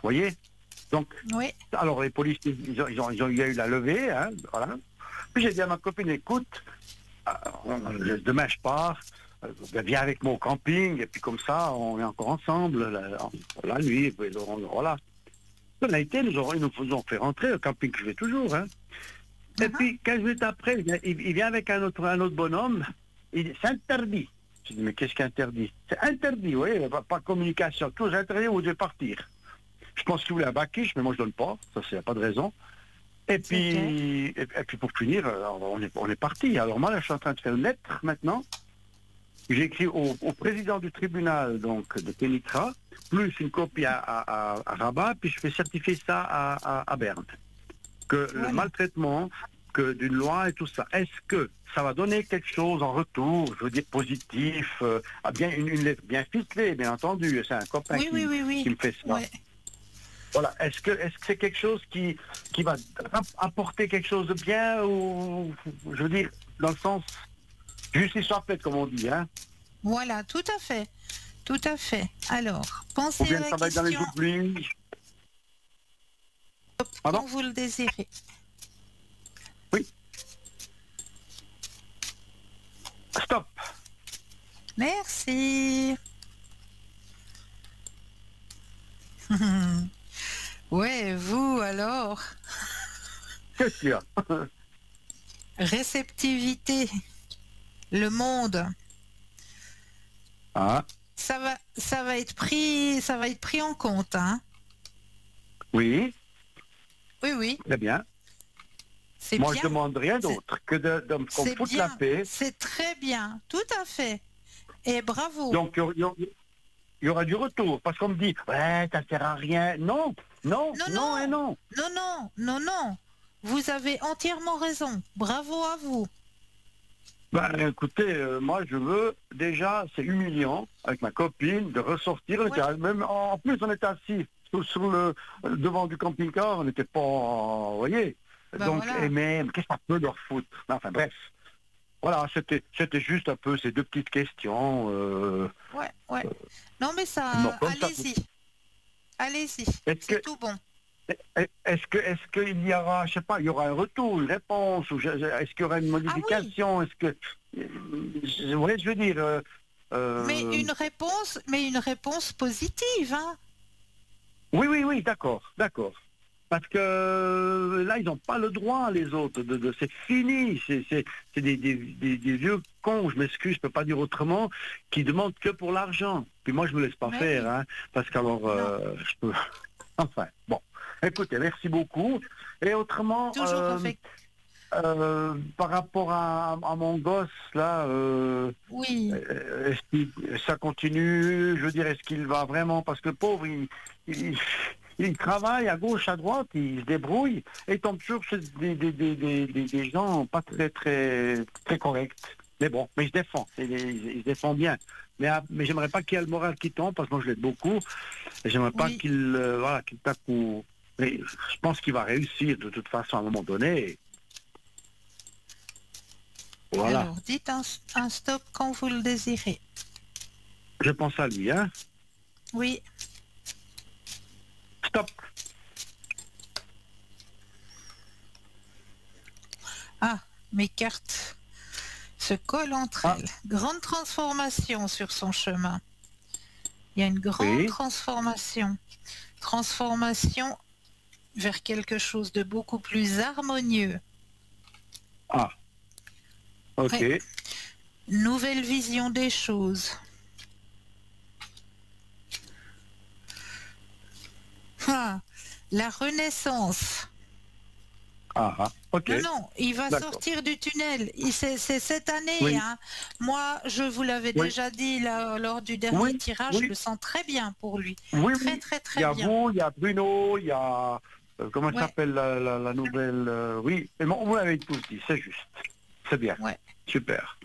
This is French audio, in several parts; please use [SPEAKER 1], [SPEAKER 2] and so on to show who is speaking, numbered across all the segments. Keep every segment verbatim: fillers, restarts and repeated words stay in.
[SPEAKER 1] voyez. Donc,
[SPEAKER 2] Oui.
[SPEAKER 1] alors les policiers, ils ont, ils ont, ils ont, il y a eu la levée, hein, voilà. Puis j'ai dit à ma copine, écoute, euh, demain je pars, euh, viens avec moi au camping, et puis comme ça, on est encore ensemble la, la nuit, et puis, on, voilà. On a été, nous, aurons, nous nous ont fait rentrer au camping que je vais toujours, hein. Et
[SPEAKER 2] Uh-huh.
[SPEAKER 1] puis, quinze minutes après, il vient, il, il vient avec un autre, un autre bonhomme, il dit, c'est interdit. Je dis, mais qu'est-ce qui est interdit? C'est interdit, oui, pas, pas de communication, tout est interdit, vous devez partir. Je pense qu'il voulait un baquiche, mais moi je donne pas, ça c'est pas de raison. Et puis, et, et puis pour finir, on est, on est parti. Alors moi là, je suis en train de faire une lettre maintenant. J'ai écrit au, au président du tribunal donc de Kenitra, plus une copie à, à, à Rabat, puis je fais certifier ça à, à, à Berne. Que voilà. Le maltraitement, que d'une loi et tout ça, est-ce que ça va donner quelque chose en retour, je veux dire positif, euh, ah, bien une, une lettre bien ficelée, bien entendu. C'est un copain
[SPEAKER 2] oui,
[SPEAKER 1] qui,
[SPEAKER 2] oui, oui, oui.
[SPEAKER 1] qui me fait ça.
[SPEAKER 2] Ouais.
[SPEAKER 1] Voilà, est-ce que est-ce que c'est quelque chose qui, qui va apporter quelque chose de bien ou je veux dire dans le sens justice soit faite comme on dit, hein?
[SPEAKER 2] Voilà, tout à fait, tout à fait. Alors, pensez
[SPEAKER 1] ou bien
[SPEAKER 2] à la
[SPEAKER 1] ça va être dans les
[SPEAKER 2] question
[SPEAKER 1] oublis.
[SPEAKER 2] quand vous le désirez.
[SPEAKER 1] Oui. Stop.
[SPEAKER 2] Merci. Ouais, vous alors.
[SPEAKER 1] Qu'est-ce qu'il y a?
[SPEAKER 2] Réceptivité. Le monde.
[SPEAKER 1] Ah.
[SPEAKER 2] Ça va, ça va être pris, ça va être pris en compte, hein.
[SPEAKER 1] Oui.
[SPEAKER 2] Oui, oui.
[SPEAKER 1] Très bien.
[SPEAKER 2] C'est
[SPEAKER 1] Moi,
[SPEAKER 2] bien.
[SPEAKER 1] je demande rien d'autre que de, de, qu'on me foute la paix.
[SPEAKER 2] C'est très bien, tout à fait. Et bravo.
[SPEAKER 1] Donc, il y, y, y aura du retour. Parce qu'on me dit, ouais, ça sert à rien. Non, non, non, non, et non.
[SPEAKER 2] Non, non, non, non. Vous avez entièrement raison. Bravo à vous.
[SPEAKER 1] Ben, écoutez, euh, moi, je veux, déjà, c'est humiliant, avec ma copine, de ressortir. Ouais. Était, même, en plus, on était assis sur, sur le devant du camping-car, on n'était pas, vous voyez.
[SPEAKER 2] Ben
[SPEAKER 1] donc,
[SPEAKER 2] voilà.
[SPEAKER 1] et même, qu'est-ce que ça peut leur foutre? Enfin, bref. Voilà, c'était, c'était juste un peu ces deux petites questions. Euh,
[SPEAKER 2] ouais, ouais. Non, mais ça,
[SPEAKER 1] non,
[SPEAKER 2] allez-y. Ça... Allez-y, c'est
[SPEAKER 1] que,
[SPEAKER 2] tout bon.
[SPEAKER 1] Est-ce que, est-ce qu'il y aura, je sais pas, il y aura un retour, une réponse, ou est-ce qu'il y aura une modification? Ah oui. Est-ce que, vous voyez, je veux dire. Euh, euh...
[SPEAKER 2] Mais une réponse, mais une réponse positive, hein?
[SPEAKER 1] Oui, oui, oui, d'accord, d'accord. Parce que là, ils n'ont pas le droit, les autres, de, de c'est fini. C'est, c'est, c'est des, des, des, des vieux cons, je m'excuse, je peux pas dire autrement, qui demandent que pour l'argent. Puis moi, je me laisse pas mais faire, oui. hein, parce qu'alors, euh, je peux. Enfin, bon. Écoutez, merci beaucoup. Et autrement,
[SPEAKER 2] euh,
[SPEAKER 1] euh, par rapport à, à mon gosse, là, euh,
[SPEAKER 2] oui.
[SPEAKER 1] est-ce qu'il, ça continue? Je veux dire, est-ce qu'il va vraiment? Parce que le pauvre, il, il, il travaille à gauche, à droite, il se débrouille, et il tombe toujours chez des, des, des, des, des gens pas très, très, très corrects. Mais bon, mais il se défend, il, il, il se défend bien. Mais, mais j'aimerais pas qu'il y ait le moral qui tombe, parce que moi je l'aide beaucoup. Et j'aimerais pas oui. qu'il, euh, voilà, qu'il tape ou... Mais je pense qu'il va réussir de toute façon à un moment donné. Voilà.
[SPEAKER 2] Alors, dites un, un stop quand vous le désirez.
[SPEAKER 1] Je pense à lui, hein?
[SPEAKER 2] Oui.
[SPEAKER 1] Stop.
[SPEAKER 2] Ah, mes cartes se collent entre ah. elles. Grande transformation sur son chemin. Il y a une grande oui. transformation. Transformation vers quelque chose de beaucoup plus harmonieux.
[SPEAKER 1] Ah, ok. Ouais.
[SPEAKER 2] Nouvelle vision des choses. Ah, la renaissance.
[SPEAKER 1] Ah, ah, ok.
[SPEAKER 2] Non, non, il va D'accord. sortir du tunnel. C'est, c'est cette année. Oui. Hein. Moi, je vous l'avais oui. déjà dit là, lors du dernier oui. tirage, je le sens très bien pour lui.
[SPEAKER 1] Oui,
[SPEAKER 2] très,
[SPEAKER 1] oui.
[SPEAKER 2] très, très
[SPEAKER 1] bien. Il y a
[SPEAKER 2] bien.
[SPEAKER 1] vous, il y a Bruno, il y a... Euh, comment ouais. s'appelle la, la, la nouvelle... Euh, oui, mais bon, vous l'avez tous dit, c'est juste. C'est bien.
[SPEAKER 2] Ouais.
[SPEAKER 1] Super.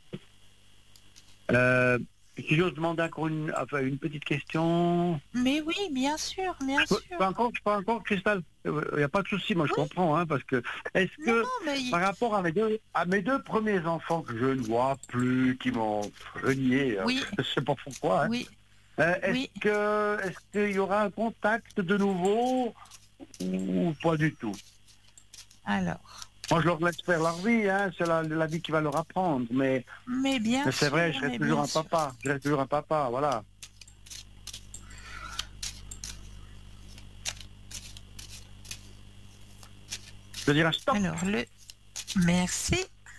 [SPEAKER 1] Euh, si j'ose demander encore une, enfin, une petite question...
[SPEAKER 2] Mais oui, bien sûr, bien
[SPEAKER 1] je peux,
[SPEAKER 2] sûr.
[SPEAKER 1] Pas encore, pas encore, Christelle. Il n'y a pas de souci, moi je oui. comprends, hein, parce que... Est-ce que, non, non, mais... par rapport à mes, deux, à mes deux premiers enfants que je ne vois plus, qui m'ont renié,
[SPEAKER 2] oui.
[SPEAKER 1] je ne sais pas pourquoi, hein,
[SPEAKER 2] oui.
[SPEAKER 1] Euh, est-ce
[SPEAKER 2] Oui.
[SPEAKER 1] que est-ce qu'il y aura un contact de nouveau ou pas du tout?
[SPEAKER 2] Alors,
[SPEAKER 1] Moi, je leur laisse faire leur vie, hein, c'est la, la vie qui va leur apprendre, mais,
[SPEAKER 2] mais bien
[SPEAKER 1] mais c'est vrai, je
[SPEAKER 2] sûr,
[SPEAKER 1] reste
[SPEAKER 2] mais
[SPEAKER 1] toujours
[SPEAKER 2] bien
[SPEAKER 1] un
[SPEAKER 2] sûr.
[SPEAKER 1] papa, je reste toujours un papa, voilà. Je veux dire un stop.
[SPEAKER 2] Alors, le... Merci.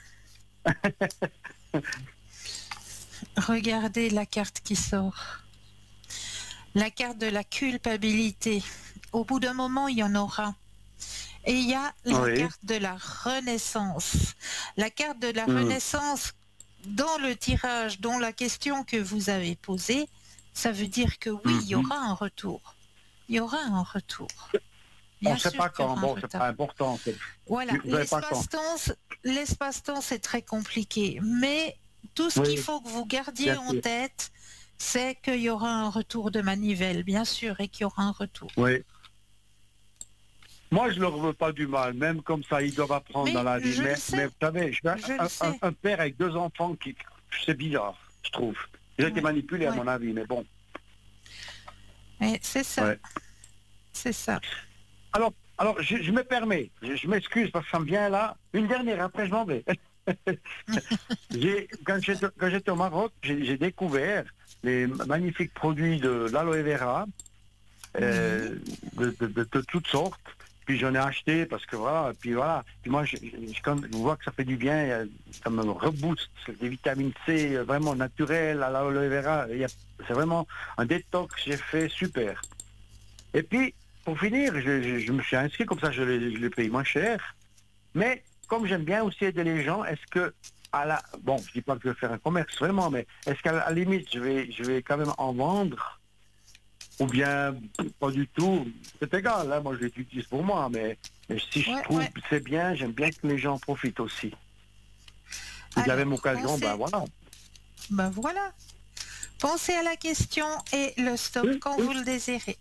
[SPEAKER 2] Regardez la carte qui sort. La carte de la culpabilité. Au bout d'un moment, il y en aura. Et il y a la
[SPEAKER 1] Oui.
[SPEAKER 2] carte de la renaissance. La carte de la
[SPEAKER 1] Hmm.
[SPEAKER 2] renaissance, dans le tirage, dont la question que vous avez posée, ça veut dire que oui, il y
[SPEAKER 1] Mhm.
[SPEAKER 2] aura un retour. Il y aura un retour.
[SPEAKER 1] On
[SPEAKER 2] Bien
[SPEAKER 1] ne sait
[SPEAKER 2] sûr
[SPEAKER 1] pas
[SPEAKER 2] qu'il y
[SPEAKER 1] quand,
[SPEAKER 2] aura un
[SPEAKER 1] bon, c'est
[SPEAKER 2] retard.
[SPEAKER 1] pas important. c'est-
[SPEAKER 2] Voilà,
[SPEAKER 1] Vous savez pas quand.
[SPEAKER 2] l'espace-temps, l'espace-temps, c'est très compliqué. Mais tout ce qu'il
[SPEAKER 1] Oui,
[SPEAKER 2] faut que vous gardiez
[SPEAKER 1] bien
[SPEAKER 2] en
[SPEAKER 1] sûr.
[SPEAKER 2] tête, c'est qu'il y aura un retour de manivelle, bien sûr, et qu'il y aura un retour.
[SPEAKER 1] Oui. Moi, je leur veux pas du mal, même comme ça, ils doivent apprendre dans
[SPEAKER 2] Mais
[SPEAKER 1] la vie.
[SPEAKER 2] je le
[SPEAKER 1] Mais, mais
[SPEAKER 2] sais,
[SPEAKER 1] vous savez, je suis un,
[SPEAKER 2] je le
[SPEAKER 1] un- un-
[SPEAKER 2] sais.
[SPEAKER 1] un père avec deux enfants qui, c'est bizarre, je trouve. Ils ont été
[SPEAKER 2] Ouais,
[SPEAKER 1] manipulés, à
[SPEAKER 2] ouais.
[SPEAKER 1] mon avis, mais bon.
[SPEAKER 2] Et c'est ça,
[SPEAKER 1] Ouais.
[SPEAKER 2] c'est ça.
[SPEAKER 1] Alors, alors je, je me permets, je, je m'excuse parce que ça me vient là. Une dernière, après je m'en vais. J'ai- quand j'étais quand j'étais au Maroc, j'ai j'ai découvert les magnifiques produits de l'aloe vera,
[SPEAKER 2] Oui,
[SPEAKER 1] euh, de, de- de- de toutes sortes. Puis j'en ai acheté parce que voilà, puis voilà. Puis moi, je, je- quand je vois que ça fait du bien, euh, ça me rebooste. C'est des vitamines C euh, vraiment naturelles à l'aloe vera. Il y a- C'est vraiment un détox, j'ai fait super. Et puis, pour finir, je, je- je me suis inscrit, comme ça je les, je les paye moins cher. Mais comme j'aime bien aussi aider les gens, est-ce que, à la, bon, je dis pas que je vais faire un commerce vraiment, mais est-ce qu'à la à la limite, je vais, je vais quand même en vendre ou bien pas du tout? C'est égal, hein, moi je l'utilise pour moi, mais, mais si je
[SPEAKER 2] ouais,
[SPEAKER 1] trouve
[SPEAKER 2] ouais.
[SPEAKER 1] que c'est bien, j'aime bien que les gens en profitent aussi. Si de la même
[SPEAKER 2] Alors,
[SPEAKER 1] occasion, ben
[SPEAKER 2] pensez,
[SPEAKER 1] voilà.
[SPEAKER 2] ben voilà. Pensez à la question et le stop
[SPEAKER 1] Oui,
[SPEAKER 2] quand
[SPEAKER 1] oui,
[SPEAKER 2] vous le désirez.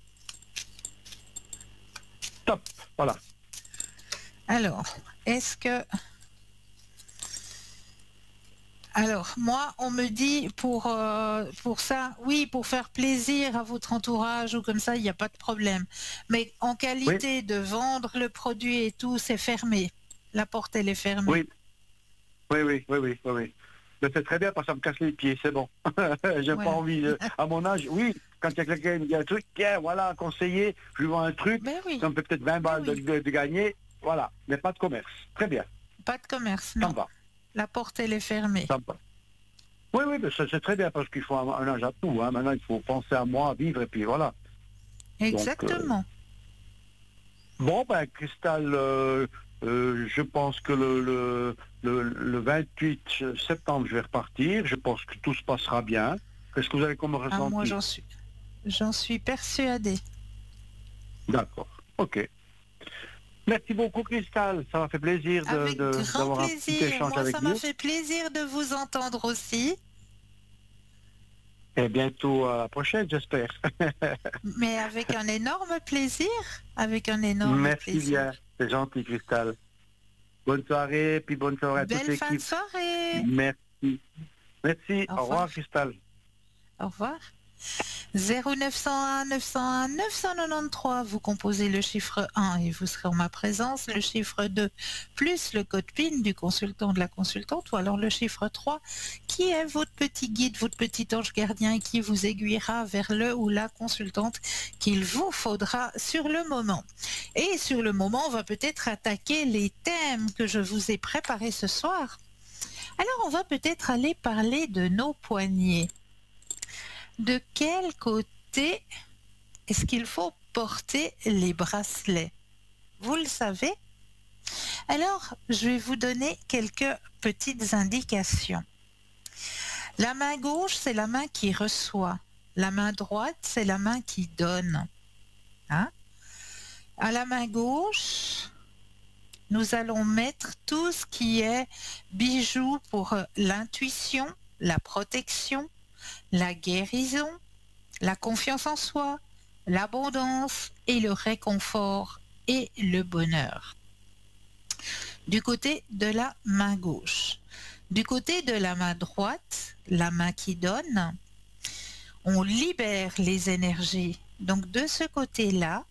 [SPEAKER 1] top, voilà.
[SPEAKER 2] Alors, est-ce que... Alors, moi, on me dit pour, euh, pour ça, oui, pour faire plaisir à votre entourage ou comme ça, il n'y a pas de problème. Mais en
[SPEAKER 1] Oui,
[SPEAKER 2] qualité de vendre le produit et tout, c'est fermé. La porte, elle est fermée.
[SPEAKER 1] oui, oui, oui, oui, oui, oui, oui. Mais c'est très bien parce que ça me casse les pieds, c'est bon. J'ai pas
[SPEAKER 2] Voilà.
[SPEAKER 1] envie, de- à mon âge, oui, quand il y a quelqu'un qui me dit un truc, tiens, voilà, conseiller, je lui vends un truc,
[SPEAKER 2] Ben oui,
[SPEAKER 1] ça me fait peut-être vingt
[SPEAKER 2] ben
[SPEAKER 1] balles de,
[SPEAKER 2] oui.
[SPEAKER 1] de- de gagner, voilà, mais pas de commerce. Très bien,
[SPEAKER 2] Pas de commerce,
[SPEAKER 1] ça
[SPEAKER 2] non.
[SPEAKER 1] me va,
[SPEAKER 2] La porte, elle est fermée.
[SPEAKER 1] ça me va. Oui, oui, mais c'est c'est très bien parce qu'il faut un, un âge à tout, hein. Maintenant il faut penser à moi, à vivre, et puis voilà. Donc, euh,
[SPEAKER 2] Exactement.
[SPEAKER 1] bon, ben, Cristal, euh, euh, je pense que le, le, le, le vingt-huit septembre, je vais repartir. Je pense que tout se passera bien. Qu'est-ce que vous avez comme
[SPEAKER 2] Ah, moi,
[SPEAKER 1] ressenti?
[SPEAKER 2] j'en suis, j'en suis persuadée.
[SPEAKER 1] D'accord. OK. Merci beaucoup, Cristal. Ça m'a fait plaisir de,
[SPEAKER 2] Avec
[SPEAKER 1] de-
[SPEAKER 2] grand
[SPEAKER 1] d'avoir un petit
[SPEAKER 2] plaisir.
[SPEAKER 1] échange
[SPEAKER 2] Moi,
[SPEAKER 1] avec
[SPEAKER 2] ça m'a
[SPEAKER 1] vous.
[SPEAKER 2] fait plaisir de vous entendre aussi.
[SPEAKER 1] Et bientôt à la prochaine, j'espère.
[SPEAKER 2] Mais avec un énorme plaisir. Avec un énorme
[SPEAKER 1] Merci
[SPEAKER 2] plaisir.
[SPEAKER 1] bien. C'est gentil, Cristal. Bonne soirée, puis bonne soirée à toute
[SPEAKER 2] Belle fin de
[SPEAKER 1] l'équipe.
[SPEAKER 2] soirée.
[SPEAKER 1] Merci. Merci.
[SPEAKER 2] Au
[SPEAKER 1] Au
[SPEAKER 2] revoir.
[SPEAKER 1] revoir, Cristal.
[SPEAKER 2] Au revoir. zéro neuf cent un neuf cent un neuf cent quatre-vingt-treize, vous composez le chiffre un et vous serez en ma présence, le chiffre deux plus le code P I N du consultant de la consultante, ou alors le chiffre trois qui est votre petit guide, votre petit ange gardien et qui vous aiguillera vers le ou la consultante qu'il vous faudra sur le moment. Et sur le moment, on va peut-être attaquer les thèmes que je vous ai préparés ce soir. Alors on va peut-être aller parler de nos poignets. De quel côté est-ce qu'il faut porter les bracelets? Vous le savez? Alors, je vais vous donner quelques petites indications. La main gauche, c'est la main qui reçoit. La main droite, c'est la main qui donne. Hein? À la main gauche, nous allons mettre tout ce qui est bijoux pour l'intuition, la protection, la guérison, la confiance en soi, l'abondance et le réconfort et le bonheur. Du côté de la main gauche. Du côté de la main droite, la main qui donne, on libère les énergies. Donc de ce côté-là,